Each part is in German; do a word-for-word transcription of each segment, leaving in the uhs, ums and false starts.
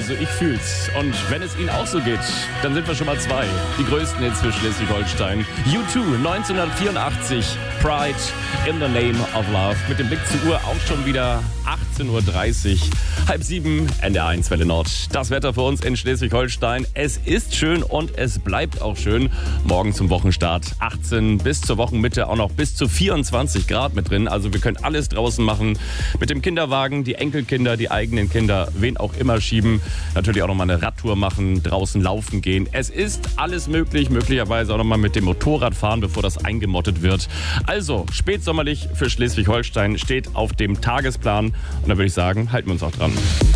Also ich fühl's. Und wenn es Ihnen auch so geht, dann sind wir schon mal zwei. Die größten Hits für Schleswig-Holstein. U zwei neunzehnhundertvierundachtzig, Pride in the Name of Love. Mit dem Blick zur Uhr auch schon wieder achtzehn Uhr dreißig. Halb sieben, N D R eins Welle Nord. Das Wetter für uns in Schleswig-Holstein. Es ist schön und es bleibt auch schön. Morgen zum Wochenstart achtzehn bis zur Wochenmitte auch noch bis zu vierundzwanzig Grad mit drin. Also wir können alles draußen machen. Mit dem Kinderwagen, die Enkelkinder, die eigenen Kinder, wen auch immer schieben. Natürlich auch nochmal eine Radtour machen, draußen laufen gehen. Es ist alles möglich. Möglicherweise auch nochmal mit dem Motorrad fahren, bevor das eingemottet wird. Also spätsommerlich für Schleswig-Holstein steht auf dem Tagesplan. Und da würde ich sagen, halten wir uns auch dran.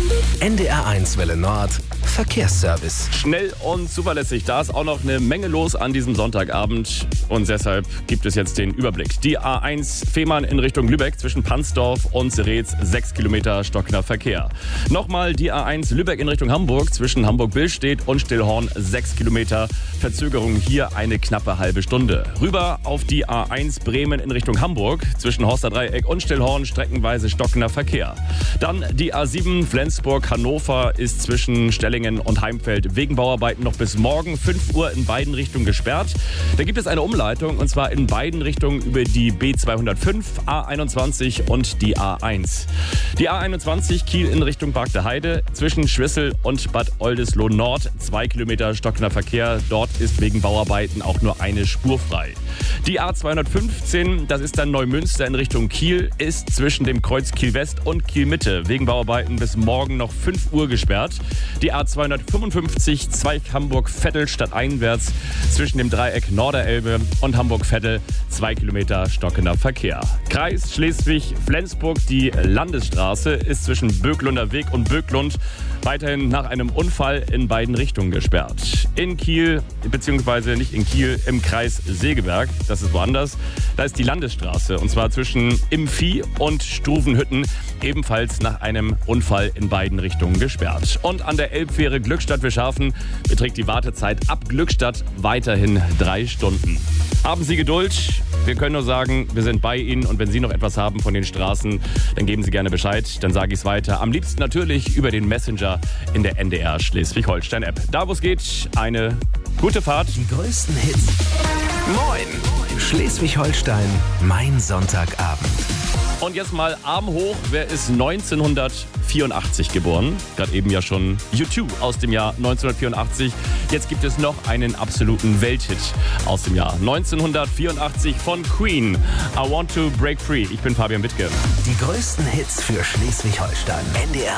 N D R eins Welle Nord, Verkehrsservice. Schnell und zuverlässig. Da ist auch noch eine Menge los an diesem Sonntagabend. Und deshalb gibt es jetzt den Überblick. Die A eins Fehmarn in Richtung Lübeck zwischen Pansdorf und Seretz, sechs Kilometer stockender Verkehr. Nochmal die A eins Lübeck in Richtung Hamburg zwischen Hamburg-Billstedt und Stillhorn, sechs Kilometer. Verzögerung hier eine knappe halbe Stunde. Rüber auf die A eins Bremen in Richtung Hamburg zwischen Horster Dreieck und Stillhorn, streckenweise stockender Verkehr. Dann die A sieben Flensburg-Hannover ist zwischen Stellingen und Heimfeld wegen Bauarbeiten noch bis morgen fünf Uhr in beiden Richtungen gesperrt. Da gibt es eine Umleitung und zwar in beiden Richtungen über die B zweihundertfünf, A einundzwanzig und die A eins. Die A einundzwanzig Kiel in Richtung Bargte Heide zwischen Schwissel und Bad Oldesloe Nord, zwei Kilometer stockender Verkehr. Dort ist wegen Bauarbeiten auch nur eine Spur frei. Die A zweihundertfünfzehn, das ist dann Neumünster in Richtung Kiel, ist zwischen dem Kreuz Kiel West und Kiel Mitte wegen Bauarbeiten bis morgen noch fünf Uhr gesperrt. Die A zweihundertfünfundfünfzig Zweig Hamburg-Vettel stadteinwärts zwischen dem Dreieck Norderelbe und Hamburg-Vettel, zwei Kilometer stockender Verkehr. Kreis Schleswig-Flensburg, die Landesstraße ist zwischen Böklunder Weg und Böklund weiterhin nach einem Unfall in beiden Richtungen gesperrt. In Kiel, beziehungsweise nicht in Kiel, im Kreis Segeberg, das ist woanders, da ist die Landesstraße und zwar zwischen Impfi und Struvenhütten ebenfalls nach einem Unfall in beiden Richtungen gesperrt. Und an der Elbfähre Glückstadt-Wischhafen beträgt die Wartezeit ab Glückstadt weiterhin drei Stunden. Haben Sie Geduld. Wir können nur sagen, wir sind bei Ihnen und wenn Sie noch etwas haben von den Straßen, dann geben Sie gerne Bescheid, dann sage ich es weiter. Am liebsten natürlich über den Messenger in der N D R Schleswig-Holstein-App. Da, wo es geht, eine gute Fahrt. Die größten Hits. Moin! Schleswig-Holstein, mein Sonntagabend. Und jetzt mal Arm hoch, wer ist neunzehnhundertvierundachtzig geboren? Gerade eben ja schon U zwei aus dem Jahr neunzehnhundertvierundachtzig. Jetzt gibt es noch einen absoluten Welthit aus dem Jahr neunzehnhundertvierundachtzig von Queen. I Want to Break Free. Ich bin Fabian Wittke. Die größten Hits für Schleswig-Holstein. N D R